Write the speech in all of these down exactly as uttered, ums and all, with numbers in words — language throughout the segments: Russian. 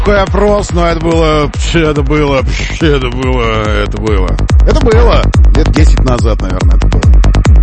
Такой опрос, но это было, это было, это было, это было. Это было лет десять назад, наверное, это было.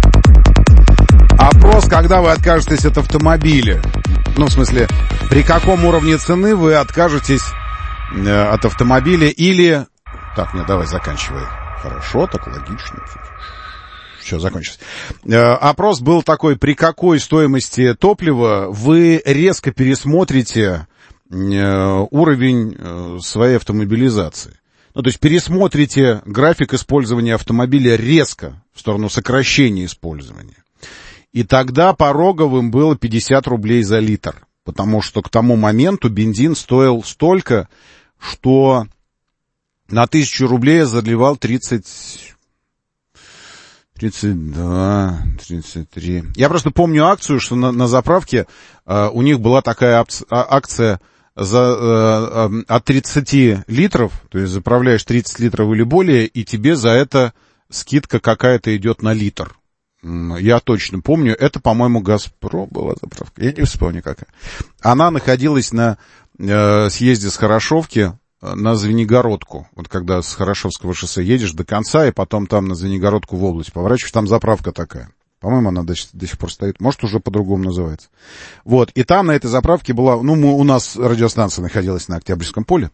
Опрос, когда вы откажетесь от автомобиля. Ну, в смысле, при каком уровне цены вы откажетесь э, от автомобиля или... Так, нет, давай, заканчивай. Хорошо, так логично. Все, закончилось. Э, опрос был такой, при какой стоимости топлива вы резко пересмотрите э, уровень э, своей автомобилизации. Ну, то есть пересмотрите график использования автомобиля резко в сторону сокращения использования. И тогда пороговым было пятьдесят рублей за литр, потому что к тому моменту бензин стоил столько, что на тысячу рублей я заливал тридцать, тридцать два, тридцать три. Я просто помню акцию, что на, на заправке э, у них была такая акция, акция за, э, э, от тридцати литров, то есть заправляешь тридцать литров или более, и тебе за это скидка какая-то идет на литр. Я точно помню, это, по-моему, «Газпром» была заправка, я не вспомню какая. Она находилась на э, съезде с Хорошовки на Звенигородку. Вот когда с Хорошовского шоссе едешь до конца, и потом там на Звенигородку в область поворачиваешь, там заправка такая. По-моему, она до, до сих пор стоит. Может, уже по-другому называется. Вот, и там на этой заправке была... Ну, мы, у нас радиостанция находилась на Октябрьском поле,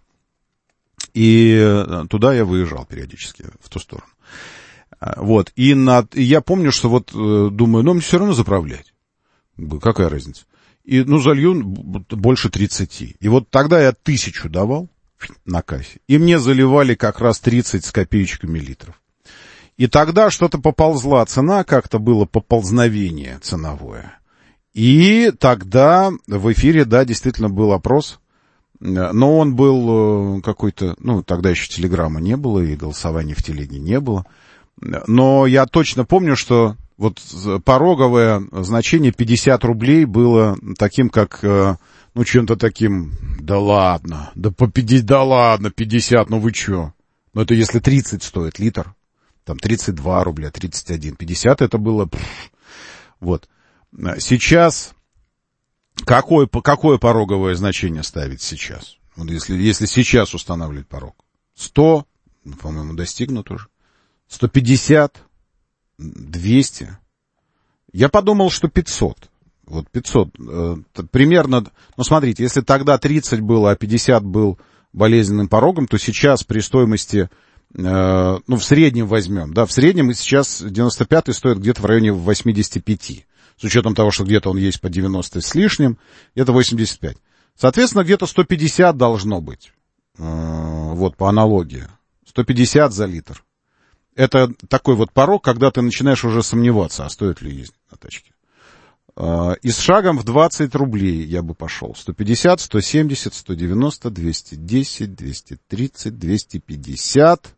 и туда я выезжал периодически, в ту сторону. Вот, и, на, и я помню, что вот думаю, ну, мне все равно заправлять. Какая разница? И, ну, залью больше тридцати. И вот тогда я тысячу давал на кассе, и мне заливали как раз тридцать с копеечками литров. И тогда что-то поползла цена, как-то было поползновение ценовое. И тогда в эфире, да, действительно был опрос, но он был какой-то, ну, тогда еще телеграмма не было, и голосования в телеге не было. Но я точно помню, что вот пороговое значение пятьдесят рублей было таким, как, ну, чем-то таким, да ладно, да по пятьдесят, да ладно, пятьдесят, ну вы чё? Ну, это если тридцать стоит литр, там тридцать два рубля, тридцать один, пятьдесят это было, пфф, вот. Сейчас, какое, какое пороговое значение ставить сейчас? Вот если, если сейчас устанавливать порог, сто, по-моему, достигнут уже. сто пятьдесят, двести. Я подумал, что пятьсот. Вот пятьсот. Э, примерно, ну смотрите, если тогда тридцать было, а пятьдесят был болезненным порогом, то сейчас при стоимости, э, ну в среднем возьмем, да, в среднем и сейчас девяносто пятый стоит где-то в районе восемьдесят пять. С учетом того, что где-то он есть по девяносто с лишним, где-то восемьдесят пять. Соответственно, где-то сто пятьдесят должно быть. Э, вот по аналогии. сто пятьдесят за литр. Это такой вот порог, когда ты начинаешь уже сомневаться, а стоит ли ездить на тачке. И с шагом в двадцать рублей я бы пошел. сто пятьдесят, сто семьдесят, сто девяносто, двести десять, двести тридцать, двести пятьдесят.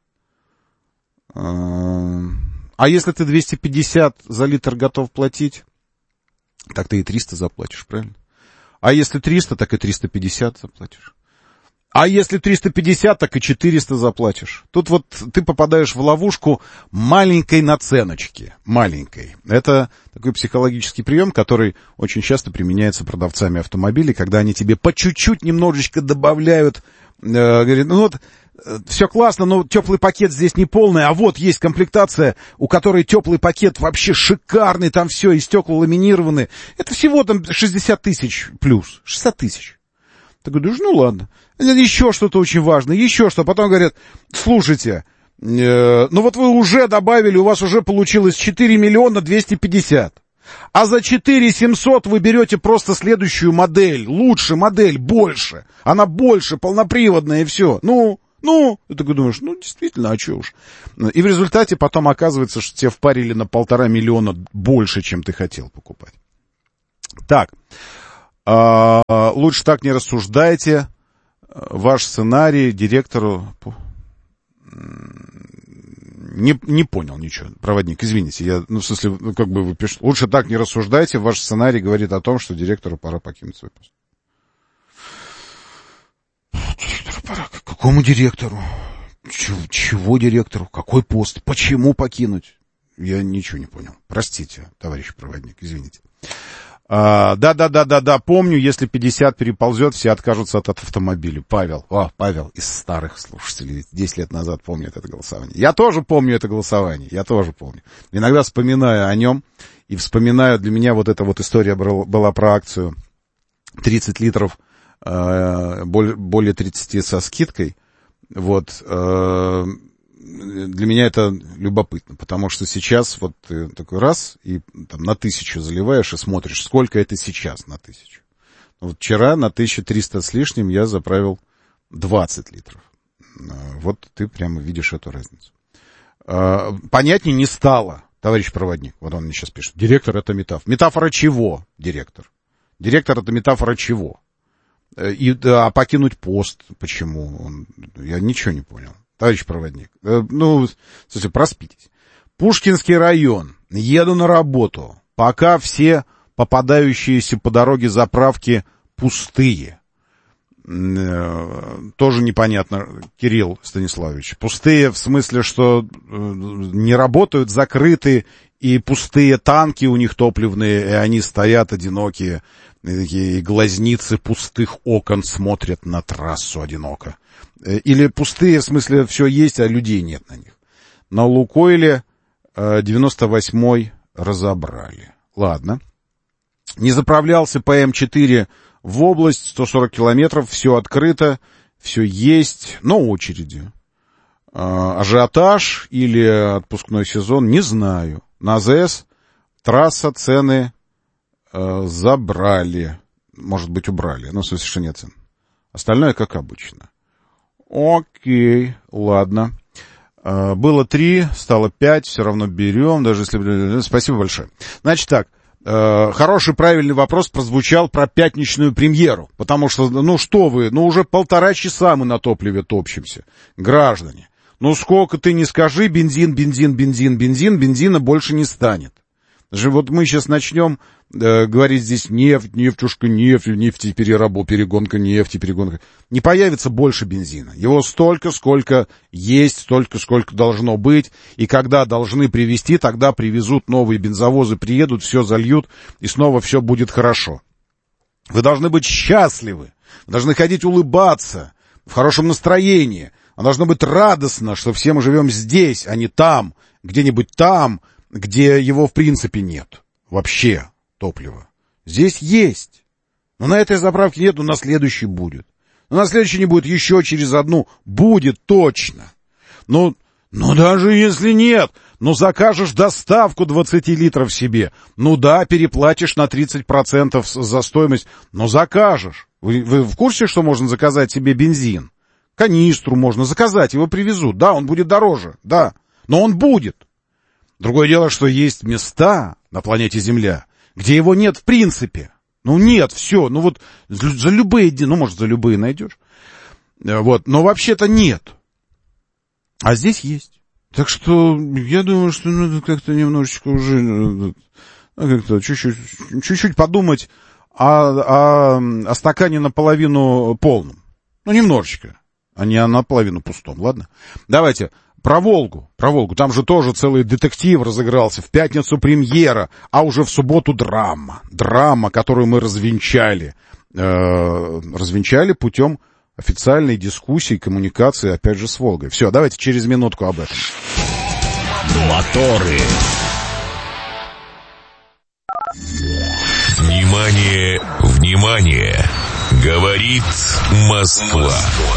А если ты двести пятьдесят за литр готов платить, так ты и триста заплатишь, правильно? А если триста, так и триста пятьдесят заплатишь. А если триста пятьдесят, так и четыреста заплатишь. Тут вот ты попадаешь в ловушку маленькой наценочки. Маленькой. Это такой психологический прием, который очень часто применяется продавцами автомобилей, когда они тебе по чуть-чуть немножечко добавляют. Э, говорят, ну вот, э, все классно, но теплый пакет здесь не полный, а вот есть комплектация, у которой теплый пакет вообще шикарный, там все, и стекла ламинированы. Это всего там шестьдесят тысяч плюс. шестьдесят тысяч. Ты говоришь, ну ладно. Еще что-то очень важное, еще что. Потом говорят, слушайте, э, ну вот вы уже добавили, у вас уже получилось четыре миллиона двести пятьдесят. А за четыре семьсот вы берете просто следующую модель. Лучше модель, больше. Она больше, полноприводная и все. Ну, ну. И ты думаешь, ну действительно, а что уж. И в результате потом оказывается, что тебе впарили на полтора миллиона больше, чем ты хотел покупать. Так. А, лучше так не рассуждайте. Ваш сценарий директору... Не, не понял ничего, проводник, извините. Я, ну, в смысле, ну, как бы вы пишете. Лучше так не рассуждайте. Ваш сценарий говорит о том, что директору пора покинуть свой пост. Директору пора? Какому директору? Чего, чего директору? Какой пост? Почему покинуть? Я ничего не понял. Простите, товарищ проводник, извините. Да-да-да-да-да, помню, если пятьдесят переползет, все откажутся от автомобиля. Павел, о, Павел из старых слушателей, десять лет назад помнит это голосование. Я тоже помню это голосование, я тоже помню. Иногда вспоминаю о нем, и вспоминаю, для меня вот эта вот история была про акцию тридцать литров, более тридцати со скидкой. Вот, для меня это любопытно, потому что сейчас вот ты такой раз и там на тысячу заливаешь и смотришь, сколько это сейчас на тысячу. Вот вчера на тысячу триста с лишним я заправил двадцать литров. Вот ты прямо видишь эту разницу. Понятнее не стало, товарищ проводник. Вот он мне сейчас пишет. Директор — это метафора. Метафора чего, директор? Директор — это метафора чего? И, а покинуть пост почему? Он, я ничего не понял. Товарищ проводник, ну, слушайте, проспитесь. Пушкинский район, еду на работу, пока все попадающиеся по дороге заправки пустые. Тоже непонятно, Кирилл Станиславович. Пустые в смысле, что не работают, закрыты, и пустые танки у них топливные, и они стоят одинокие, и такие глазницы пустых окон смотрят на трассу одиноко. Или пустые, в смысле, все есть, а людей нет на них. На Лукойле девяносто восьмой разобрали. Ладно. Не заправлялся по эм четыре в область, сто сорок километров, все открыто, все есть, но очереди. Ажиотаж или отпускной сезон, не знаю. На АЗС трасса, цены э, забрали. Может быть, убрали. Ну, в смысле, что нет цен. Остальное как обычно. Окей, ладно. Э, было три, стало пять, все равно берем, даже если... Спасибо большое. Значит так, э, хороший, правильный вопрос прозвучал про пятничную премьеру. Потому что, ну что вы, ну уже полтора часа мы на топливе топчемся. Граждане. Ну, сколько ты не скажи, бензин, бензин, бензин, бензин, бензина больше не станет. Даже вот мы сейчас начнем э, говорить здесь нефть, нефтюшка, нефть, нефтепереработка, перегонка, нефти, перегонка. Не появится больше бензина. Его столько, сколько есть, столько, сколько должно быть. И когда должны привезти, тогда привезут новые бензовозы, приедут, все зальют, и снова все будет хорошо. Вы должны быть счастливы, вы должны ходить улыбаться, в хорошем настроении. А должно быть радостно, что все мы живем здесь, а не там, где-нибудь там, где его в принципе нет. Вообще топлива. Здесь есть. Но на этой заправке нет, но на следующей будет. Но на следующей не будет, еще через одну будет точно. Ну, ну даже если нет, ну закажешь доставку двадцать литров себе. Ну да, переплатишь на тридцать процентов за стоимость, но закажешь. Вы, вы в курсе, что можно заказать себе бензин? Канистру можно заказать, его привезут. Да, он будет дороже, да, но он будет. Другое дело, что есть места на планете Земля, где его нет в принципе. Ну нет, все, ну вот за любые, ну может за любые найдешь. Вот, но вообще-то нет. А здесь есть. Так что я думаю, что надо как-то немножечко уже, ну, как-то чуть-чуть, чуть-чуть подумать о, о, о стакане наполовину полном. Ну немножечко. А не наполовину пустом, ладно? Давайте про Волгу, про Волгу. Там же тоже целый детектив разыгрался. В пятницу премьера, а уже в субботу драма. Драма, которую мы развенчали. Э-э, развенчали путем официальной дискуссии, коммуникации, опять же, с Волгой. Все, давайте через минутку об этом. Моторы. Внимание, внимание! Говорит Москва.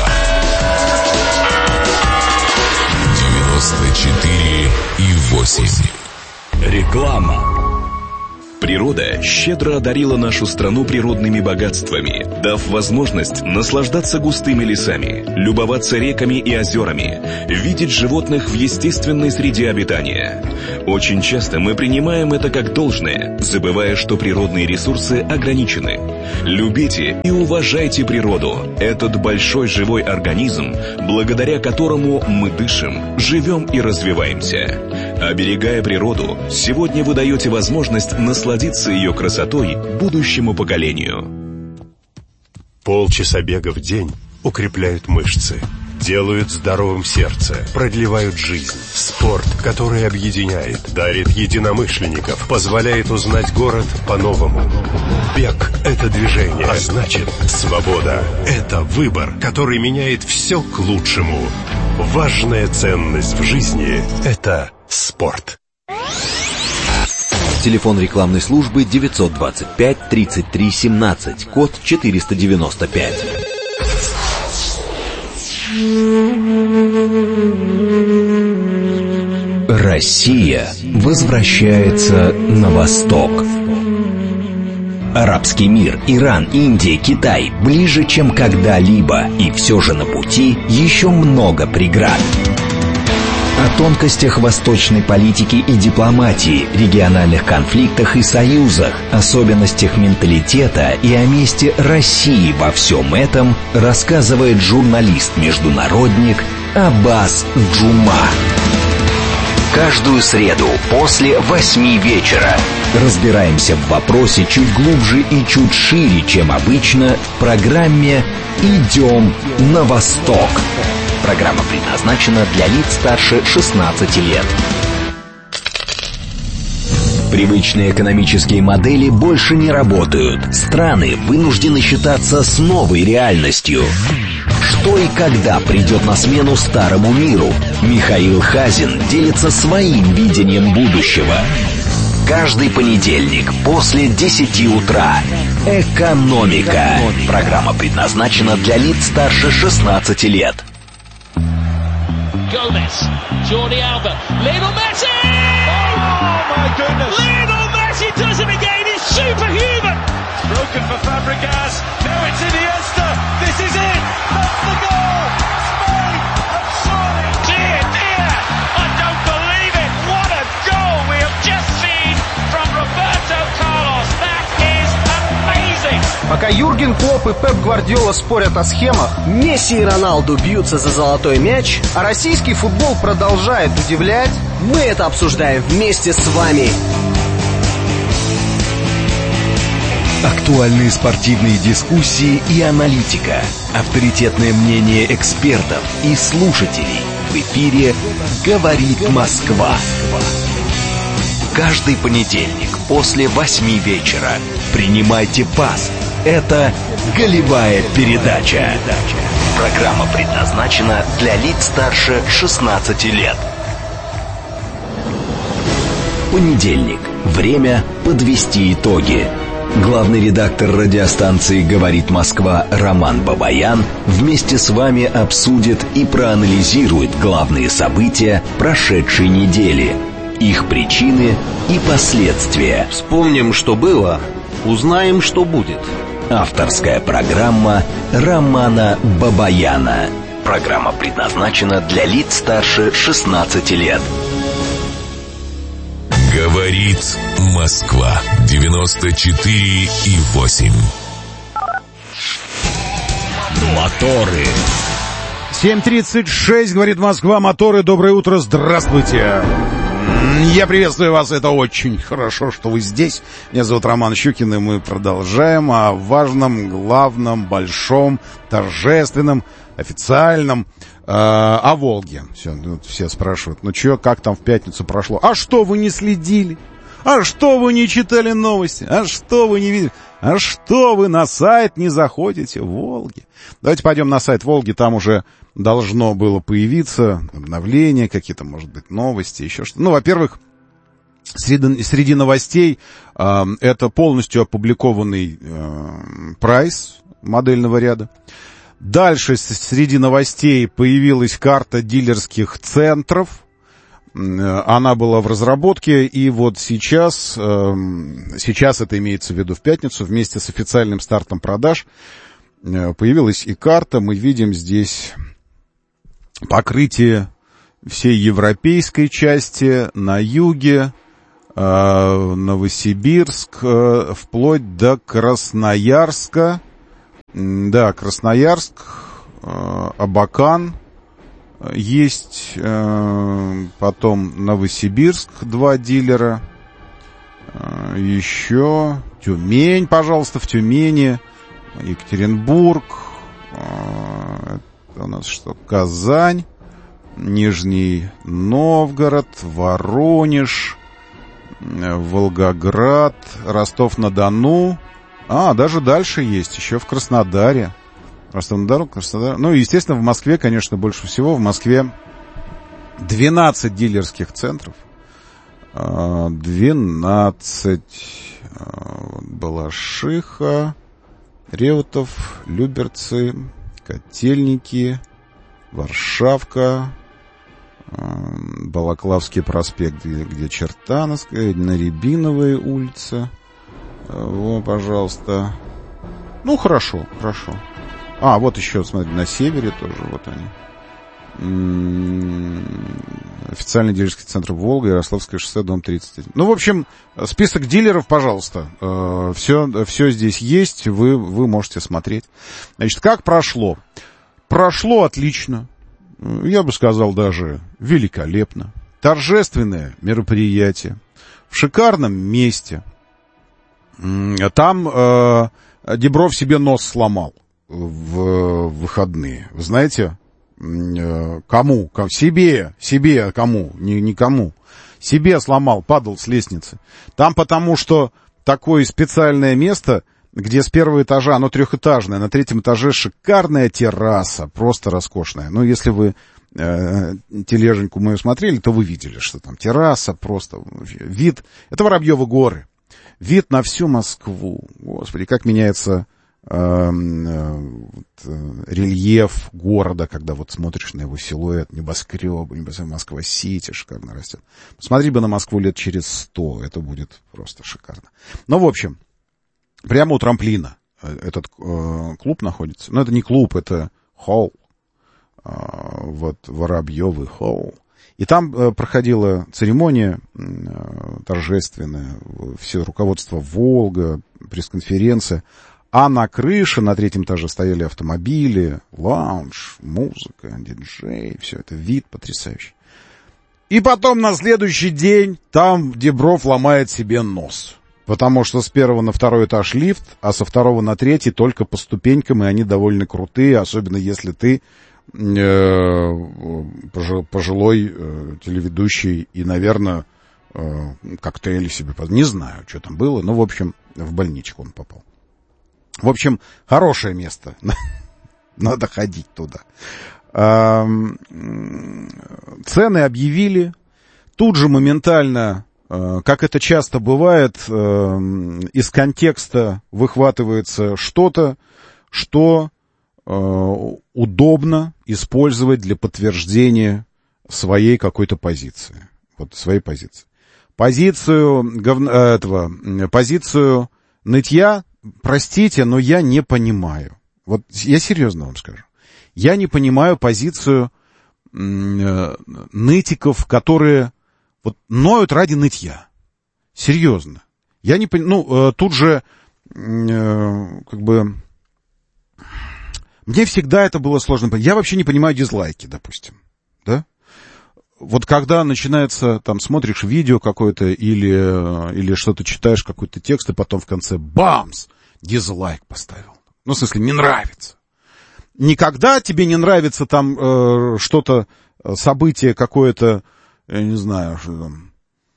девяносто четыре и восемь. Реклама. Природа щедро одарила нашу страну природными богатствами, дав возможность наслаждаться густыми лесами, любоваться реками и озерами, видеть животных в естественной среде обитания. Очень часто мы принимаем это как должное, забывая, что природные ресурсы ограничены. Любите и уважайте природу, этот большой живой организм, благодаря которому мы дышим, живем и развиваемся. Оберегая природу, сегодня вы даете возможность насладиться ее красотой будущему поколению. Полчаса бега в день укрепляют мышцы. делают здоровым сердце, продлевают жизнь. Спорт, который объединяет, дарит единомышленников, позволяет узнать город по-новому. Бег – это движение, а значит, свобода – это выбор, который меняет все к лучшему. Важная ценность в жизни – это спорт. Телефон рекламной службы девятьсот двадцать пять тридцать три семнадцать, код четыреста девяносто пять. Россия возвращается на восток. Арабский мир, Иран, Индия, Китай ближе, чем когда-либо, и все же на пути еще много преград. О тонкостях восточной политики и дипломатии, региональных конфликтах и союзах, особенностях менталитета и о месте России во всем этом рассказывает журналист-международник Аббас Джума. Каждую среду после восьми вечера разбираемся в вопросе чуть глубже и чуть шире, чем обычно, в программе «Идем на восток». Программа предназначена для лиц старше шестнадцати лет. Привычные экономические модели больше не работают. Страны вынуждены считаться с новой реальностью. Что и когда придет на смену старому миру? Михаил Хазин делится своим видением будущего. Каждый понедельник после десяти утра. Экономика. Программа предназначена для лиц старше шестнадцати лет. Gomez, Jordi Alba, Lionel Messi! Oh my goodness! Lionel Messi does it again, he's superhuman! Broken for Fabregas, now it's Iniesta, this is it! That's the goal! Spain have scored! Dear, dear, I don't believe it! What a goal we have just seen from Roberto Carlos! That is amazing! Пока Юрген Клопп и Пеп Гвардиола спорят о схемах, Месси и Роналду бьются за золотой мяч, а российский футбол продолжает удивлять, мы это обсуждаем вместе с вами. Актуальные спортивные дискуссии и аналитика, авторитетное мнение экспертов и слушателей. В эфире «Говорит Москва». Каждый понедельник после восьми вечера принимайте пас. Это «Голевая передача». Программа предназначена для лиц старше шестнадцати лет. Понедельник. Время подвести итоги. Главный редактор радиостанции «Говорит Москва» Роман Бабаян вместе с вами обсудит и проанализирует главные события прошедшей недели, их причины и последствия. Вспомним, что было, узнаем, что будет. Авторская программа Романа Бабаяна. Программа предназначена для лиц старше шестнадцати лет. Говорит Москва. девяносто четыре и восемь. Моторы. семь тридцать шесть, говорит Москва, моторы, доброе утро, здравствуйте. Я приветствую вас, это очень хорошо, что вы здесь. Меня зовут Роман Щукин, и мы продолжаем о важном, главном, большом, торжественном, официальном, э, о Волге. Все, ну, все спрашивают, ну что, как там в пятницу прошло? А что вы не следили? А что вы не читали новости? А что вы не видели? А что вы на сайт не заходите? Волги. Давайте пойдем на сайт Волги, там уже должно было появиться обновление, какие-то, может быть, новости, еще что-то. Ну, во-первых, среди, среди новостей э, это полностью опубликованный э, прайс модельного ряда. Дальше среди новостей появилась карта дилерских центров. Она была в разработке, и вот сейчас, э, сейчас это имеется в виду в пятницу, вместе с официальным стартом продаж э, появилась и карта. Мы видим здесь покрытие всей европейской части, на юге, э, Новосибирск, э, вплоть до Красноярска. Да, Красноярск, э, Абакан есть, э, потом Новосибирск, два дилера, э, еще Тюмень, пожалуйста, в Тюмени, Екатеринбург, э, Это у нас что? Казань, Нижний Новгород, Воронеж, Волгоград, Ростов-на-Дону. А, даже дальше есть, еще в Краснодаре. Ростов-на-Дону, Краснодар. Ну, естественно, в Москве, конечно, больше всего. В Москве двенадцать дилерских центров. двенадцать. Балашиха, Реутов, Люберцы, Котельники, Варшавка, Балаклавский проспект, где, где Чертановская, на Рябиновой улице. Вот, пожалуйста. Ну, хорошо, хорошо. А, вот еще, смотри, на севере тоже, вот они. Официальный дилерский центр Волга, Ярославское шоссе, дом тридцать один. Ну, в общем, список дилеров, пожалуйста. Все, все здесь есть, вы, вы можете смотреть. Значит, как прошло? Прошло отлично. Я бы сказал, даже великолепно. Торжественное мероприятие. В шикарном месте. Там э, Дибров себе нос сломал в выходные. Вы знаете... Кому? Кому? Себе, себе, кому? Не, никому. Себе сломал, падал с лестницы. Там потому, что такое специальное место, где с первого этажа, оно трехэтажное, на третьем этаже шикарная терраса, просто роскошная. Ну, если вы э, тележеньку мою смотрели, то вы видели, что там терраса, просто вид. Это Воробьевы горы. Вид на всю Москву. Господи, как меняется... Э, э, рельеф города, когда вот смотришь на его силуэт, небоскребы, небоскребы, Москва-Сити шикарно растет. Посмотри бы на Москву лет через сто, это будет просто шикарно. Ну, в общем, прямо у трамплина этот э, клуб находится. Но это не клуб, это холл. Э, вот Воробьевый холл. И там э, проходила церемония э, торжественная, все руководство Волга, пресс-конференция. А на крыше, на третьем этаже стояли автомобили, лаунж, музыка, диджей, все это, вид потрясающий. И потом на следующий день там Дибров ломает себе нос. Потому что с первого на второй этаж лифт, а со второго на третий только по ступенькам, и они довольно крутые, особенно если ты э, пожилой э, телеведущий и, наверное, э, коктейли себе... Не знаю, что там было, но, в общем, в больничку он попал. В общем, хорошее место. Надо ходить туда. Цены объявили. Тут же моментально, как это часто бывает, из контекста выхватывается что-то, что удобно использовать для подтверждения своей какой-то позиции. Вот своей позиции. Позицию этого, позицию нытья, простите, но я не понимаю. Вот я серьезно вам скажу. Я не понимаю позицию э, нытиков, которые вот ноют ради нытья. Серьезно. Я не понимаю. Ну, э, тут же, э, как бы, мне всегда это было сложно понять. Я вообще не понимаю дизлайки, допустим. Да? Вот когда начинается, там, смотришь видео какое-то или, или что-то читаешь, какой-то текст, и потом в конце бамс, дизлайк поставил. Ну, в смысле, не нравится. Никогда тебе не нравится там э, что-то, событие какое-то, я не знаю, что там,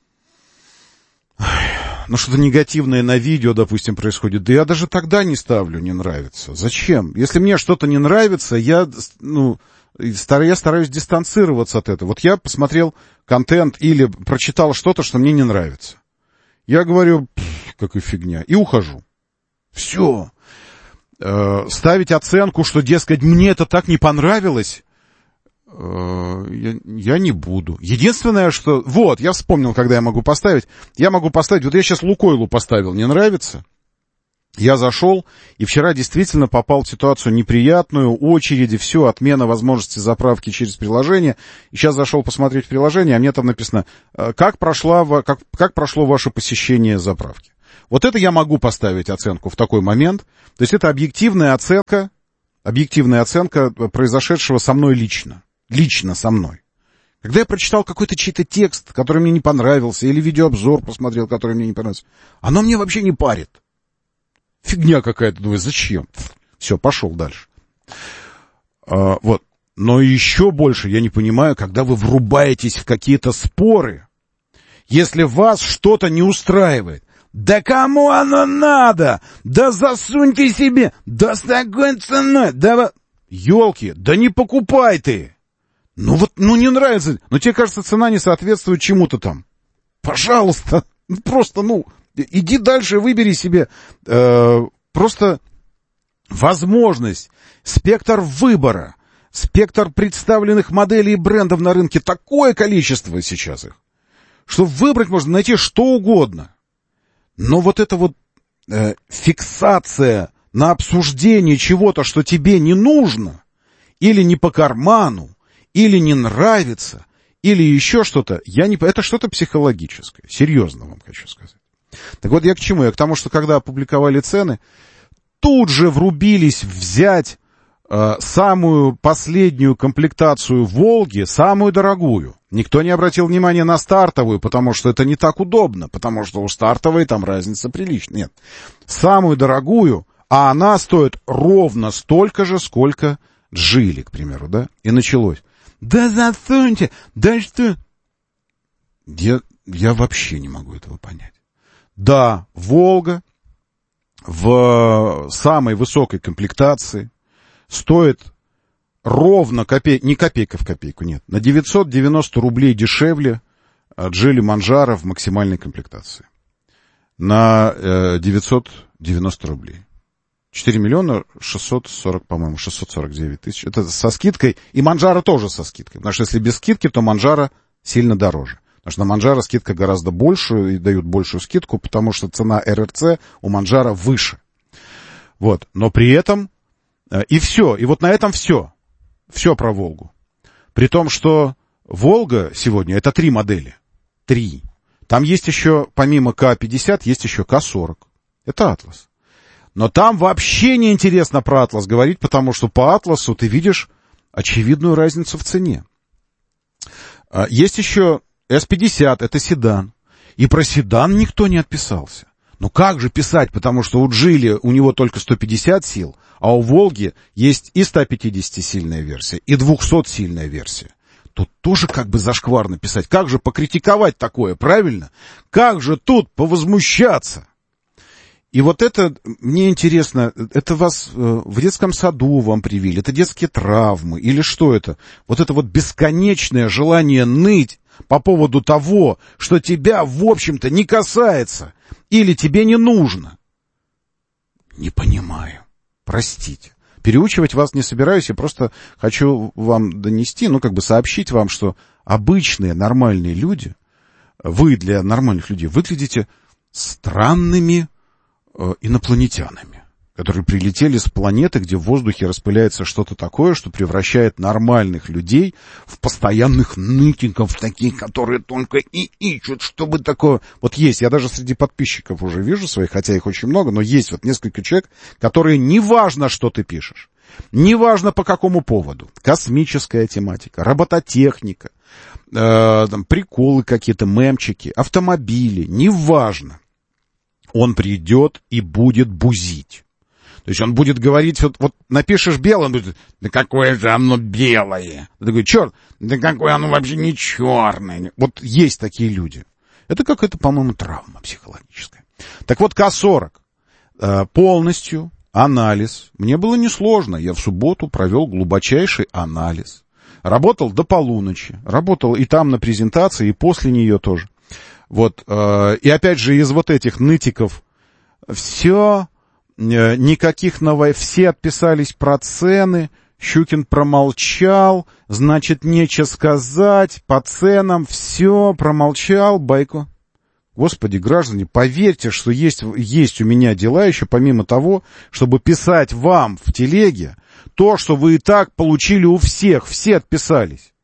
ну, что-то негативное на видео, допустим, происходит. Да я даже тогда не ставлю «не нравится». Зачем? Если мне что-то не нравится, я, ну... Я стараюсь дистанцироваться от этого. Вот я посмотрел контент или прочитал что-то, что мне не нравится. Я говорю, какая фигня, и ухожу. Все. Э, ставить оценку, что, дескать, мне это так не понравилось, э, я, я не буду. Единственное, что... Вот, я вспомнил, когда я могу поставить. Я могу поставить... Вот я сейчас Лукойлу поставил, не нравится. Я зашел, и вчера действительно попал в ситуацию неприятную, очереди, все, отмена возможности заправки через приложение. И сейчас зашел посмотреть приложение, а мне там написано, как, прошла, как, как прошло ваше посещение заправки. Вот это я могу поставить оценку в такой момент. То есть это объективная оценка, объективная оценка произошедшего со мной лично. Лично со мной. Когда я прочитал какой-то чей-то текст, который мне не понравился, или видеообзор посмотрел, который мне не понравился, оно мне вообще не парит. Фигня какая-то, думаю, зачем? Все, пошел дальше. А, вот. Но еще больше я не понимаю, когда вы врубаетесь в какие-то споры, если вас что-то не устраивает. Да кому оно надо? Да засуньте себе! Да с такой ценой! Да... Ёлки, да не покупай ты! Ну вот, ну не нравится. Но тебе кажется, цена не соответствует чему-то там. Пожалуйста, просто, ну, иди дальше, выбери себе э, просто возможность, спектр выбора, спектр представленных моделей и брендов на рынке. Такое количество сейчас их, что выбрать можно, найти что угодно. Но вот эта вот э, фиксация на обсуждение чего-то, что тебе не нужно, или не по карману, или не нравится, или еще что-то, я не... это что-то психологическое. Серьезно вам хочу сказать. Так вот я к чему? Я к тому, что когда опубликовали цены, тут же врубились взять э, самую последнюю комплектацию «Волги», самую дорогую. Никто не обратил внимания на стартовую, потому что это не так удобно, потому что у стартовой там разница приличная. Нет, самую дорогую, а она стоит ровно столько же, сколько Джили, к примеру, да? И началось. Да засуньте, да что... Я, я вообще не могу этого понять. Да, «Волга» в самой высокой комплектации стоит ровно копейка, не копейка в копейку, нет, на девятьсот девяносто рублей дешевле Джили Манджаро в максимальной комплектации. На э, девятьсот девяносто рублей. четыре миллиона шестьсот сорок, по-моему, шестьсот сорок девять тысяч. Это со скидкой. И Манджаро тоже со скидкой. Потому что если без скидки, то Манджаро сильно дороже. Потому что на Манджаро скидка гораздо больше, и дают большую скидку, потому что цена эр эр цэ у Манджаро выше. Вот. Но при этом... И все. И вот на этом все. Все про «Волгу». При том, что «Волга» сегодня — это три модели. Три. Там есть еще, помимо ка пятьдесят, есть еще ка сорок. Это «Атлас». Но там вообще не интересно про «Атлас» говорить, потому что по «Атласу» ты видишь очевидную разницу в цене. Есть еще эс пятьдесят, это седан. И про седан никто не отписался. Ну как же писать, потому что у Джили у него только сто пятьдесят сил, а у «Волги» есть и сто пятидесятисильная версия, и двухсотсильная версия. Тут тоже как бы зашкварно писать. Как же покритиковать такое, правильно? Как же тут повозмущаться? И вот это, мне интересно, это вас в детском саду вам привили, это детские травмы, или что это? Вот это вот бесконечное желание ныть по поводу того, что тебя, в общем-то, не касается, или тебе не нужно. Не понимаю. Простите. Переучивать вас не собираюсь, я просто хочу вам донести, ну, как бы сообщить вам, что обычные нормальные люди, вы для нормальных людей выглядите странными э, инопланетянами, которые прилетели с планеты, где в воздухе распыляется что-то такое, что превращает нормальных людей в постоянных нытиков, таких, которые только и ищут, чтобы такое... Вот есть, я даже среди подписчиков уже вижу своих, хотя их очень много, но есть вот несколько человек, которые неважно, что ты пишешь, неважно по какому поводу, космическая тематика, робототехника, э, там, приколы какие-то, мемчики, автомобили, неважно, он придет и будет бузить. То есть он будет говорить, вот, вот напишешь белое, он будет, да какое же оно белое. Ты такой, черт, да какое оно вообще не черное. Вот есть такие люди. Это какая-то, по-моему, травма психологическая. Так вот, ка сорок. Полностью анализ. Мне было несложно. Я в субботу провел глубочайший анализ. Работал до полуночи. Работал и там на презентации, и после нее тоже. Вот. И опять же, из вот этих нытиков все... Никаких новостей, все отписались про цены, Щукин промолчал, значит, нечего сказать, по ценам, все, промолчал, Байко. Господи, граждане, поверьте, что есть, есть у меня дела еще, помимо того, чтобы писать вам в телеге то, что вы и так получили у всех, все отписались.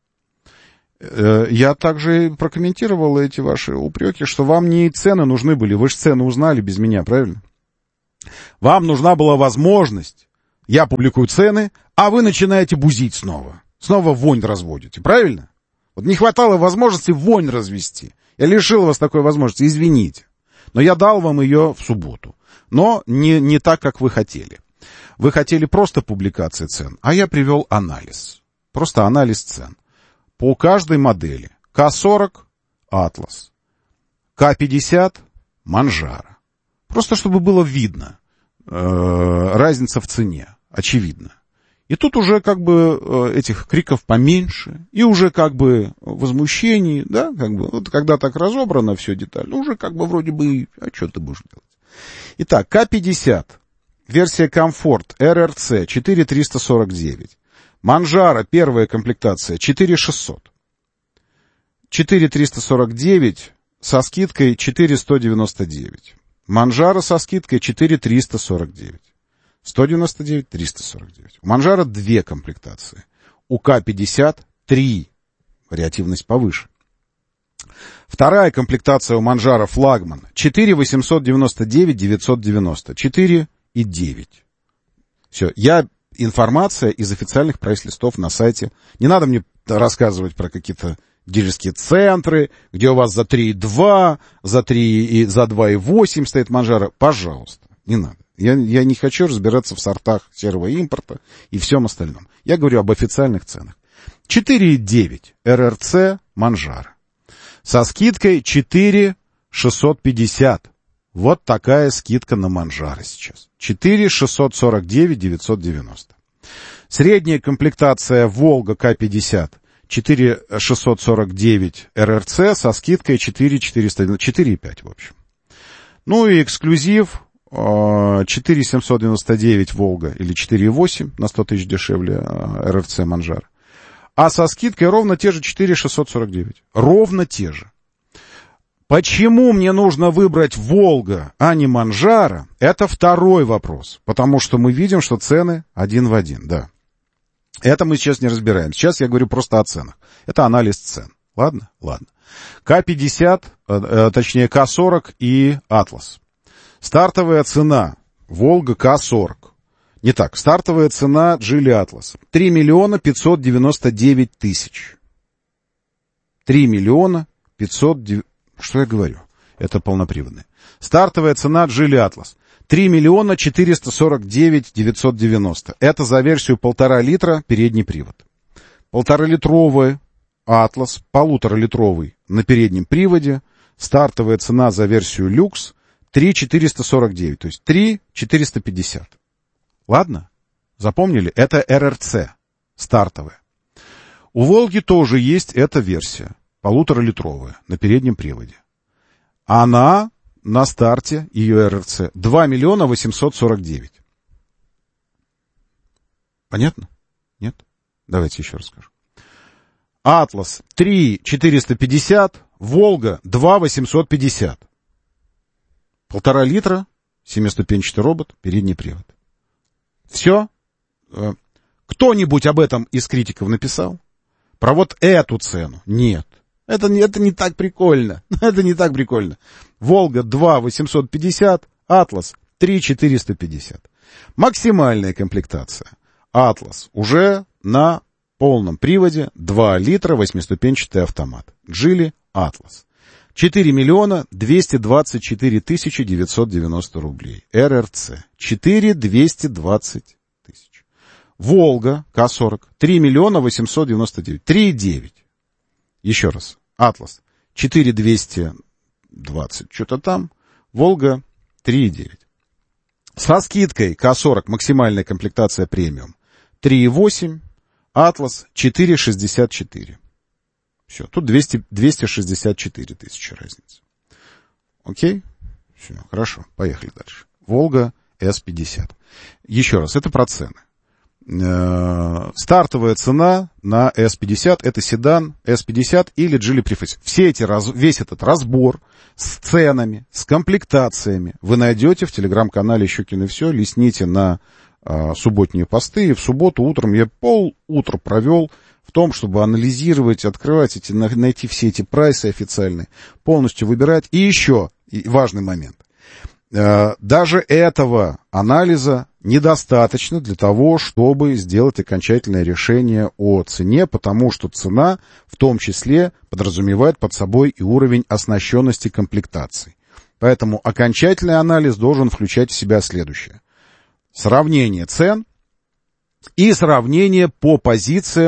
Я также прокомментировал эти ваши упреки, что вам не цены нужны были, вы же цены узнали без меня, правильно? Вам нужна была возможность, я публикую цены, а вы начинаете бузить снова. Снова вонь разводите, правильно? Вот не хватало возможности вонь развести. Я лишил вас такой возможности, извините. Но я дал вам ее в субботу. Но не, не так, как вы хотели. Вы хотели просто публикации цен, а я привел анализ. просто анализ цен. По каждой модели. ка сорок — Атлас. ка пятьдесят — Манжара. Просто чтобы было видно. Э, разница в цене. Очевидно. И тут уже как бы э, этих криков поменьше. И уже как бы возмущений. Да, как бы, вот когда так разобрано все детально, уже как бы вроде бы, а что ты будешь делать? Итак, ка пятьдесят. Версия комфорт эр эр цэ четыре триста сорок девять. Манжара первая комплектация четыре шестьсот. четыре триста сорок девять со скидкой четыре сто девяносто девять. Манжара со скидкой четыре триста сорок девять. сто девяносто девять, триста сорок девять. У Манжара две комплектации. У ка пятьдесят три. Вариативность повыше. Вторая комплектация у Манжара флагман четыре восемьсот девяносто девять девятьсот девяносто. четыре и девять. Все. Я информация из официальных прайс-листов на сайте. Не надо мне рассказывать про какие-то дилерские центры, где у вас за три и два, за три и за два и восемь стоит Манжара. Пожалуйста, не надо. Я, я не хочу разбираться в сортах серого импорта и всем остальном. Я говорю об официальных ценах. четыре и девять эр эр цэ Манжара. Со скидкой четыре шестьсот пятьдесят. Вот такая скидка на Манжара сейчас. четыре шестьсот сорок девять девятьсот девяносто. Средняя комплектация Волга ка пятьдесят. четыре шестьсот сорок девять эр эр цэ со скидкой четыре четыреста девяносто. четыре и пять в общем. Ну и эксклюзив четыре семьсот девяносто девять Волга или четыре и восемь на сто тысяч дешевле эр эр цэ Манжара. А со скидкой ровно те же четыре шестьсот сорок девять. Ровно те же. Почему мне нужно выбрать Волга, а не Манжара? Это второй вопрос. Потому что мы видим, что цены один в один, да. Это мы сейчас не разбираем. Сейчас я говорю просто о ценах. Это анализ цен. Ладно? Ладно. ка пятьдесят, э, точнее ка сорок и Атлас. Стартовая цена Волга ка сорок. Не так. Стартовая цена Geely Atlas. три миллиона пятьсот девяносто девять тысяч. три миллиона пятьсот девяносто... Что я говорю? Это полноприводный. Стартовая цена Geely Atlas. три миллиона четыреста сорок девять девятьсот девяносто. Это за версию полтора литра передний привод. Полуторалитровый Atlas, полуторалитровый на переднем приводе. Стартовая цена за версию люкс три четыреста сорок девять. То есть три четыреста пятьдесят. Ладно? Запомнили? Это эр эр цэ. Стартовая. У Волги тоже есть эта версия. Полуторалитровая на переднем приводе. Она на старте, ее эр эр цэ, два миллиона восемьсот сорок девять. Понятно? Нет? Давайте еще расскажу. Атлас три четыреста пятьдесят, Волга два восемьсот пятьдесят. Полтора литра, семиступенчатый робот, передний привод. Все? Кто-нибудь об этом из критиков написал? Про вот эту цену? Нет. Это не, это не так прикольно. Это не так прикольно. Волга два восемьсот пятьдесят, Атлас три четыреста пятьдесят. Максимальная комплектация. Атлас уже на полном приводе, два литра, восьмиступенчатый автомат. Geely Atlas. четыре миллиона двести двадцать четыре тысячи девятьсот девяносто рублей. эр эр цэ. четыре двести двадцать тысяч. Волга ка сорок. три миллиона восемьсот девяносто девять. три и девять. Еще раз. Атлас четыре двести двадцать. Что-то там. Волга три и девять. Со скидкой ка сорок максимальная комплектация премиум. три и восемь. Атлас четыре шестьдесят четыре. Все. Тут двести, двести шестьдесят четыре тысячи разницы. Окей? Все. Хорошо. Поехали дальше. Волга эс пятьдесят. Еще раз. Это про цены. Стартовая цена на эс пятьдесят это седан эс пятьдесят или Geely Preface. Все эти, весь этот разбор с ценами, с комплектациями вы найдете в телеграм-канале Щукин и все. Листните на а, субботние посты. И в субботу утром я пол утра провел в том, чтобы анализировать, открывать эти, найти все эти прайсы официальные, полностью выбирать. И еще и важный момент. Даже этого анализа недостаточно для того, чтобы сделать окончательное решение о цене, потому что цена в том числе подразумевает под собой и уровень оснащенности комплектаций. Поэтому окончательный анализ должен включать в себя следующее. Сравнение цен и сравнение по позициям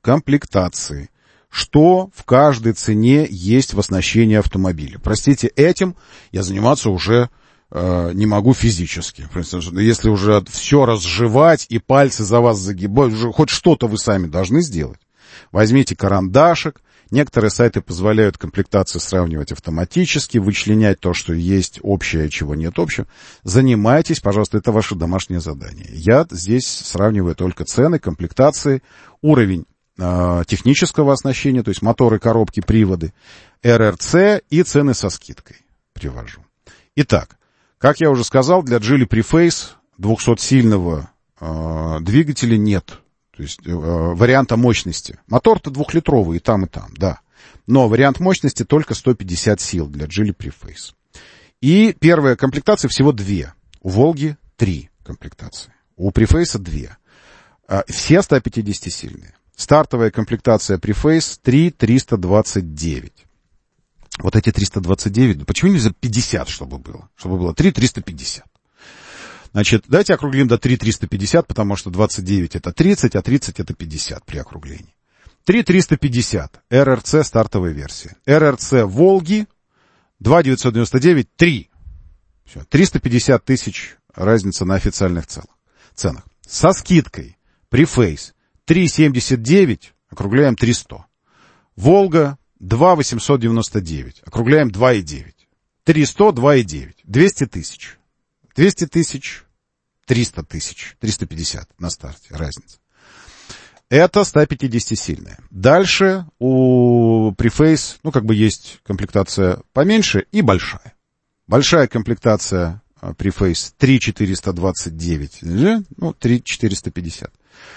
комплектации. Что в каждой цене есть в оснащении автомобиля. Простите, этим я заниматься уже э, не могу физически. Если уже все разжевать и пальцы за вас загибать, уже хоть что-то вы сами должны сделать. Возьмите карандашик. Некоторые сайты позволяют комплектации сравнивать автоматически, вычленять то, что есть общее, чего нет общего. Занимайтесь, пожалуйста, это ваше домашнее задание. Я здесь сравниваю только цены, комплектации, уровень э, технического оснащения, то есть моторы, коробки, приводы, эр эр цэ и цены со скидкой привожу. Итак, как я уже сказал, для Geely Preface двухсотсильного э, двигателя нет. То есть э, варианта мощности. Мотор-то двухлитровый и там, и там, да. Но вариант мощности только сто пятьдесят сил для Geely Preface. И первая комплектация всего две. У Волги три комплектации. У Preface две. Э, все сто пятидесятисильные. Стартовая комплектация Preface три триста двадцать девять. Вот эти триста двадцать девять, почему нельзя пятьдесят, чтобы было? Чтобы было три триста пятьдесят. Значит, давайте округлим до три триста пятьдесят, потому что двадцать девять это тридцать, а тридцать это пятьдесят при округлении. три триста пятьдесят, эр эр цэ стартовая версия. эр эр цэ Волги, два девятьсот девяносто девять, три. Все, триста пятьдесят тысяч разница на официальных ценах. Со скидкой Preface три семьдесят девять, округляем триста. Волга два восемьсот девяносто девять, округляем два и девять. триста, два и девять, двести тысяч. двести тысяч, триста тысяч, триста пятьдесят на старте, разница. Это сто пятидесятисильная. Дальше у Preface, ну, как бы есть комплектация поменьше и большая. Большая комплектация Preface три четыреста двадцать девять, ну, три четыреста пятьдесят.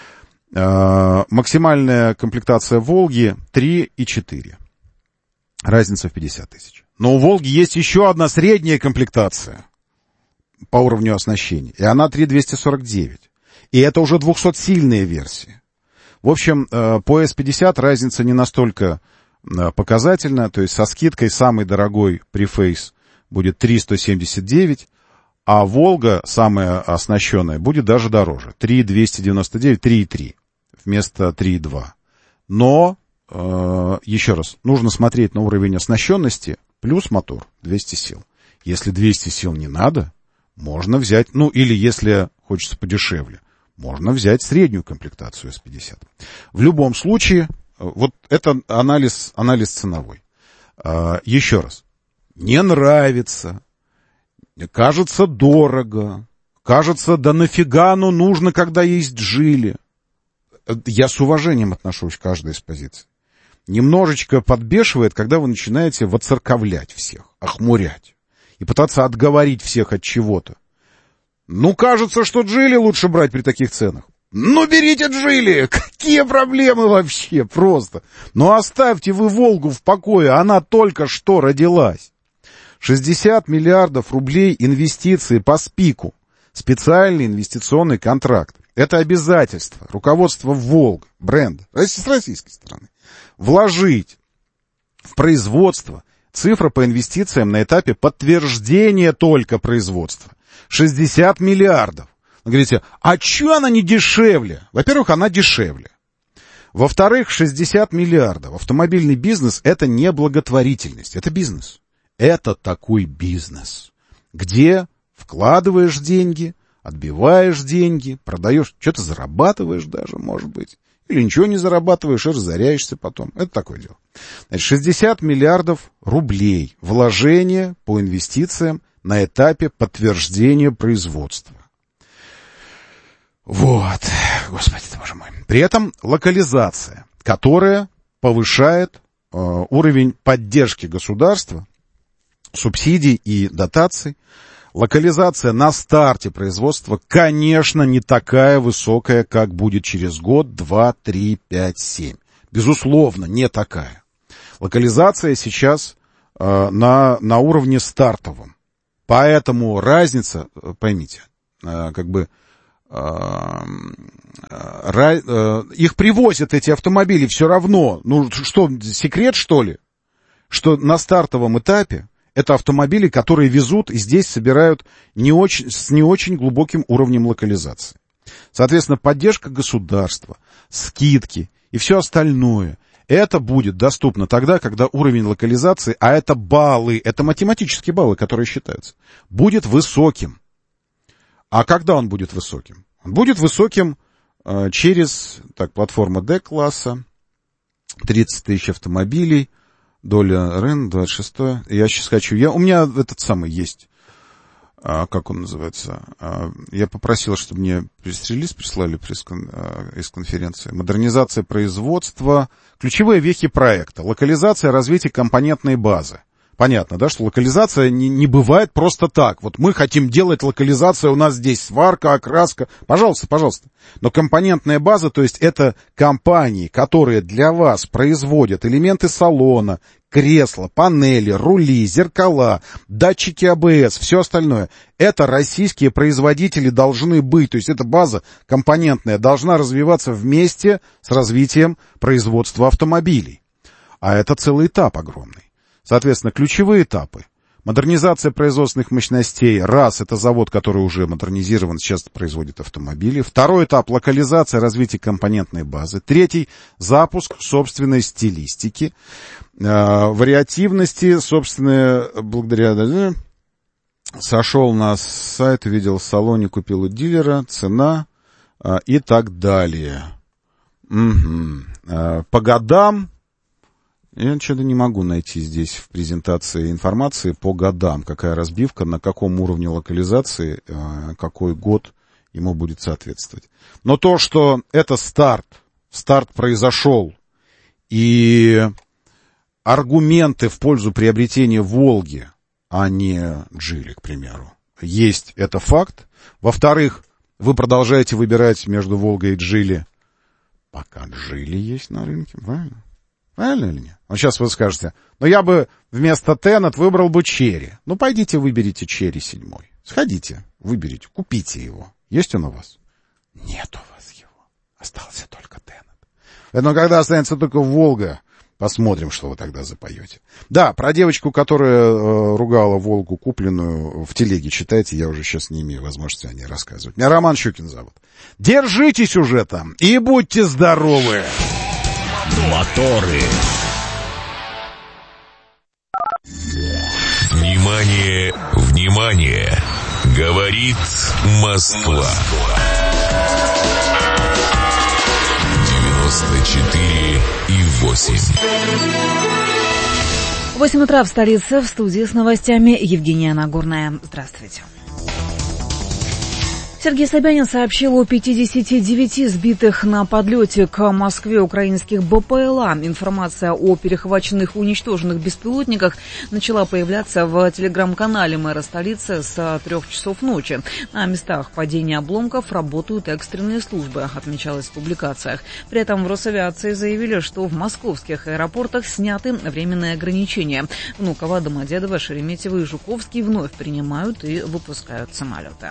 Максимальная комплектация Волги три и четыре. Разница в пятьдесят тысяч. Но у Волги есть еще одна средняя комплектация по уровню оснащения. И она три двести сорок девять. И это уже двухсотсильные версии. В общем, по эс пятьдесят разница не настолько показательна. То есть со скидкой самый дорогой Preface будет три сто семьдесят девять, а Волга, самая оснащенная, будет даже дороже. три двести девяносто девять, три и три вместо три и два. Но, э, еще раз, нужно смотреть на уровень оснащенности плюс мотор двести сил. Если двести сил не надо, можно взять, ну или если хочется подешевле, можно взять среднюю комплектацию эс пятьдесят. В любом случае, вот это анализ, анализ ценовой. А, еще раз, не нравится, кажется дорого, кажется, да нафига оно нужно, когда есть Geely. Я с уважением отношусь к каждой из позиций. Немножечко подбешивает, когда вы начинаете воцерковлять всех, охмурять и пытаться отговорить всех от чего-то. Ну, кажется, что Geely лучше брать при таких ценах. Ну, берите Geely! Какие проблемы вообще? Просто. Ну, оставьте вы Волгу в покое, она только что родилась. шестьдесят миллиардов рублей инвестиций по СПИКу. Специальный инвестиционный контракт. Это обязательство руководства Волга, бренда, с российской стороны, вложить в производство. Цифра по инвестициям на этапе подтверждения только производства. шестьдесят миллиардов. Вы говорите, а чё она не дешевле? Во-первых, она дешевле. Во-вторых, шестьдесят миллиардов. Автомобильный бизнес — это не благотворительность, это бизнес. Это такой бизнес, где вкладываешь деньги, отбиваешь деньги, продаешь, что-то зарабатываешь даже, может быть. Или ничего не зарабатываешь и разоряешься потом. Это такое дело. Значит, шестьдесят миллиардов рублей вложения по инвестициям на этапе подтверждения производства. Вот. Господи ты, боже мой. При этом локализация, которая повышает э, уровень поддержки государства, субсидий и дотаций. Локализация на старте производства, конечно, не такая высокая, как будет через год, два, три, пять, семь. Безусловно, не такая. Локализация сейчас э, на, на уровне стартовом. Поэтому разница, поймите, э, как бы э, э, их привозят, эти автомобили, все равно. Ну, что, секрет, что ли? Что на стартовом этапе это автомобили, которые везут и здесь собирают не очень, с не очень глубоким уровнем локализации. Соответственно, поддержка государства, скидки и все остальное. Это будет доступно тогда, когда уровень локализации, а это баллы, это математические баллы, которые считаются, будет высоким. А когда он будет высоким? Он будет высоким э, через, так, платформа D-класса, тридцать тысяч автомобилей, доля РЭН, двадцать шестое. Я сейчас хочу, я, у меня этот самый есть, а, как он называется, а, я попросил, чтобы мне пресс-релиз прислали пресс-кон, а, из конференции. Модернизация производства, ключевые вехи проекта, локализация, развитие компонентной базы. Понятно, да, что локализация не, не бывает просто так. Вот мы хотим делать локализацию, у нас здесь сварка, окраска. Пожалуйста, пожалуйста. Но компонентная база, то есть это компании, которые для вас производят элементы салона, кресла, панели, рули, зеркала, датчики А Бэ Эс, все остальное. Это российские производители должны быть. То есть эта база компонентная должна развиваться вместе с развитием производства автомобилей. А это целый этап огромный. Соответственно, ключевые этапы. Модернизация производственных мощностей. Раз, это завод, который уже модернизирован, сейчас производит автомобили. Второй этап — локализация, развитие компонентной базы. Третий — запуск собственной стилистики. Э, вариативности, собственное, благодаря... Да, сошел на сайт, увидел в салоне, купил у дилера, цена э, и так далее. Угу. Э, по годам... Я что-то не могу найти здесь в презентации информации по годам, какая разбивка, на каком уровне локализации, какой год ему будет соответствовать. Но то, что это старт, старт произошел, и аргументы в пользу приобретения «Волги», а не «Джили», к примеру, есть, это факт. Во-вторых, вы продолжаете выбирать между «Волгой» и «Джили», пока «Джили» есть на рынке, правильно? Правильно или нет? Вот сейчас вы скажете, но я бы вместо Тенет выбрал бы Черри. Ну, пойдите выберите Черри седьмой. Сходите, выберите, купите его. Есть он у вас? Нет у вас его. Остался только Тенет. Но когда останется только Волга, посмотрим, что вы тогда запоете. Да, про девочку, которая э, ругала Волгу купленную, в телеге читайте, я уже сейчас не имею возможности о ней рассказывать. Меня Роман Щукин зовут. Держитесь уже там и будьте здоровы! Моторы. Внимание, внимание! Говорит Москва. девяносто четыре и восемь. восемь утра в столице, в студии с новостями Евгения Нагорная. Здравствуйте. Сергей Собянин сообщил о пятидесяти девяти сбитых на подлете к Москве украинских Бэ Пэ Эл А. Информация о перехваченных и уничтоженных беспилотниках начала появляться в телеграм-канале мэра столицы с трех часов ночи. На местах падения обломков работают экстренные службы, отмечалось в публикациях. При этом в Росавиации заявили, что в московских аэропортах сняты временные ограничения. Внуково, Домодедово, Шереметьево и Жуковский вновь принимают и выпускают самолеты.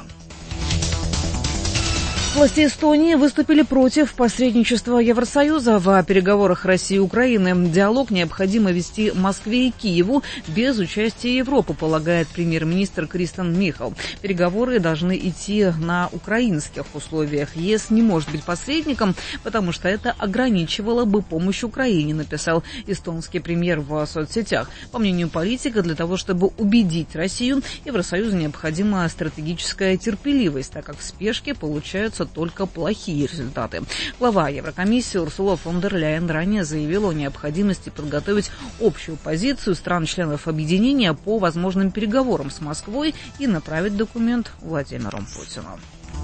Власти Эстонии выступили против посредничества Евросоюза в переговорах России и Украины. Диалог необходимо вести Москве и Киеву без участия Европы, полагает премьер-министр Кристен Михал. Переговоры должны идти на украинских условиях. ЕС не может быть посредником, потому что это ограничивало бы помощь Украине, написал эстонский премьер в соцсетях. По мнению политика, для того, чтобы убедить Россию, Евросоюзу необходима стратегическая терпеливость, так как в спешке получаются только плохие результаты. Глава Еврокомиссии Урсула фон дер Ляйен ранее заявила о необходимости подготовить общую позицию стран-членов объединения по возможным переговорам с Москвой и направить документ Владимиру Путину.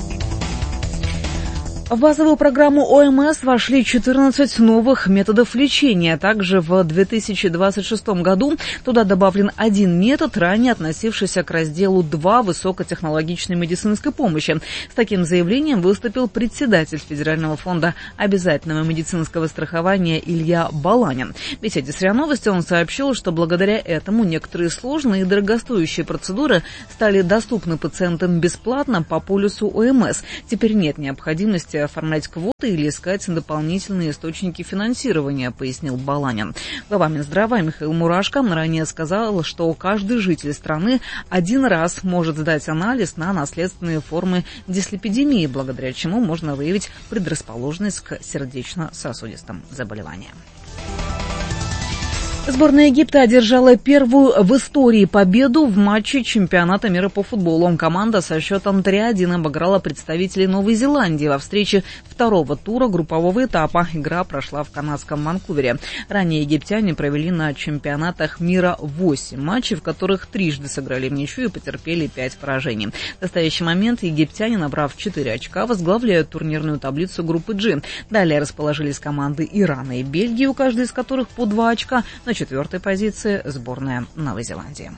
В базовую программу О Эм Эс вошли четырнадцать новых методов лечения. Также в две тысячи двадцать шестом году туда добавлен один метод, ранее относившийся к разделу два высокотехнологичной медицинской помощи. С таким заявлением выступил председатель Федерального фонда обязательного медицинского страхования Илья Баланин. В беседе с РИА Новости он сообщил, что благодаря этому некоторые сложные и дорогостоящие процедуры стали доступны пациентам бесплатно по полису О Эм Эс. Теперь нет необходимости действия оформлять квоты или искать дополнительные источники финансирования, пояснил Баланин. Глава Минздрава Михаил Мурашко ранее сказал, что каждый житель страны один раз может сдать анализ на наследственные формы дислепидемии, благодаря чему можно выявить предрасположенность к сердечно-сосудистым заболеваниям. Сборная Египта одержала первую в истории победу в матче чемпионата мира по футболу. Команда со счетом три один обыграла представителей Новой Зеландии во встрече второго тура группового этапа. Игра прошла в канадском Ванкувере. Ранее египтяне провели на чемпионатах мира восемь матчей, в которых трижды сыграли в ничью и потерпели пять поражений. В настоящий момент египтяне, набрав четыре очка, возглавляют турнирную таблицу группы G. Далее расположились команды Ирана и Бельгии, у каждой из которых по два очка. На четвертой позиции сборная Новой Зеландии.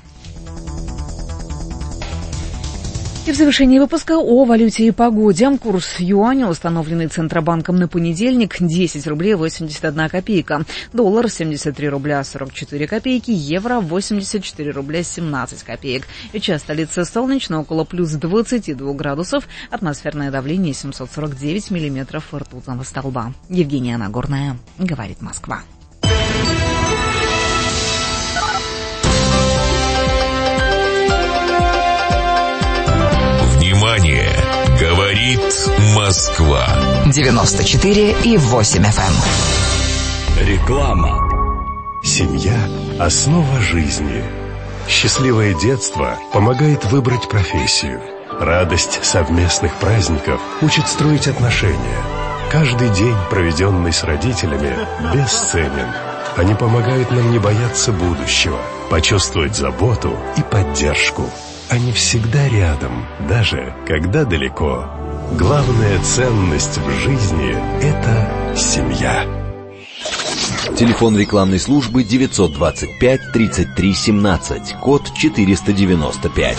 И в завершении выпуска о валюте и погоде. Курс юаня, установленный Центробанком на понедельник, десять рублей восемьдесят одна копейка. Доллар семьдесят три рубля сорок четыре копейки. Евро восемьдесят четыре рубля семнадцать копеек. Сейчас столица солнечно, около плюс двадцати двух градусов. Атмосферное давление семьсот сорок девять миллиметров ртутного столба. Евгения Нагорная, говорит Москва. Внимание! Говорит Москва. девяносто четыре и восемь эф эм. Реклама. Семья – основа жизни. Счастливое детство помогает выбрать профессию. Радость совместных праздников учит строить отношения. Каждый день, проведенный с родителями, бесценен. Они помогают нам не бояться будущего, почувствовать заботу и поддержку. Они всегда рядом, даже когда далеко. Главная ценность в жизни – это семья. Телефон рекламной службы девятьсот двадцать пять тридцать три семнадцать, код четыреста девяносто пять.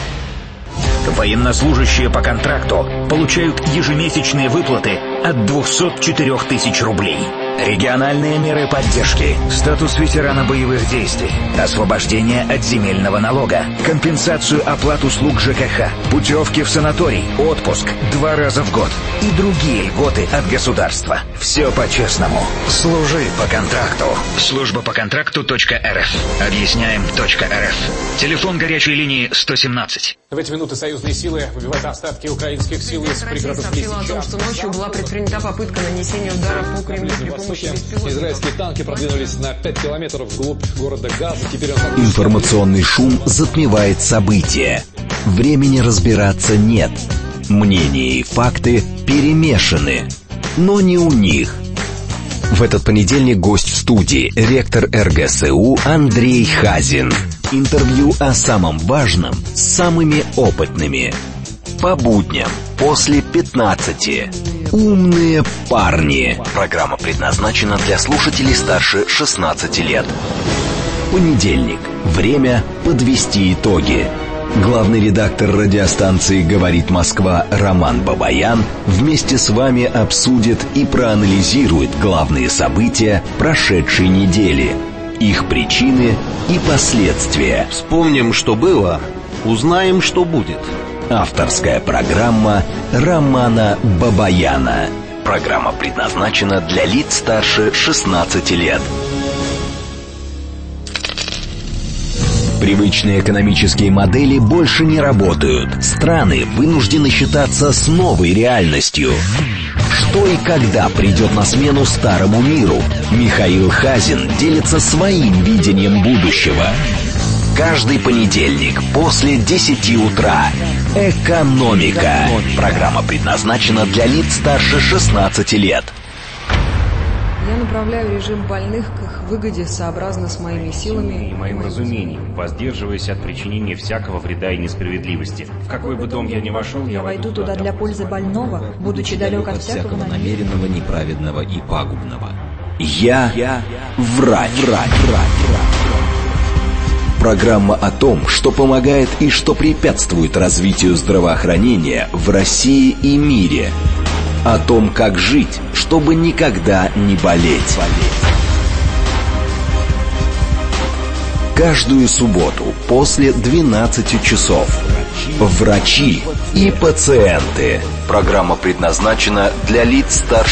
Военнослужащие по контракту получают ежемесячные выплаты от двухсот четырёх тысяч рублей. Региональные меры поддержки, статус ветерана боевых действий, освобождение от земельного налога, компенсацию оплат услуг ЖКХ, путевки в санаторий, отпуск два раза в год и другие льготы от государства. Все по-честному. Служи по контракту. Служба по контракту точка эр эф. Объясняем точка эр эф. Телефон горячей линии сто семнадцать. В эти минуты союзные силы выбивают остатки украинских сил из пригородов Лисичанска. Россия сообщила о том, что ночью была предпринята попытка нанесения удара по Кремлю при помощи беспилотников. Израильские танки продвинулись на пять километров вглубь города Газа. Теперь он... Информационный шум затмевает события. Времени разбираться нет. Мнения и факты перемешаны. Но не у них. В этот понедельник гость в студии, ректор эр гэ эс у Андрей Хазин. Интервью о самом важном с самыми опытными. По будням после пятнадцати. Умные парни. Программа предназначена для слушателей старше шестнадцати лет. Понедельник. Время подвести итоги. Главный редактор радиостанции «Говорит Москва» Роман Бабаян вместе с вами обсудит и проанализирует главные события прошедшей недели, их причины и последствия. Вспомним, что было, узнаем, что будет. Авторская программа Романа Бабаяна. Программа предназначена для лиц старше шестнадцати лет. Привычные экономические модели больше не работают. Страны вынуждены считаться с новой реальностью. Что и когда придет на смену старому миру? Михаил Хазин делится своим видением будущего. Каждый понедельник после десяти утра. Экономика. Программа предназначена для лиц старше шестнадцати лет. Я направляю режим больных к их выгоде сообразно с моими силами и моим разумением, воздерживаясь от причинения всякого вреда и несправедливости. В какой бы дом я ни вошел, я войду туда для пользы больного, будучи далек от всякого намеренного, неправедного и пагубного. Я, я врач, врач, врач, врач. Программа о том, что помогает и что препятствует развитию здравоохранения в России и мире. О том, как жить, чтобы никогда не болеть. Каждую субботу после двенадцати часов. врачи и пациенты. Программа предназначена для лиц старше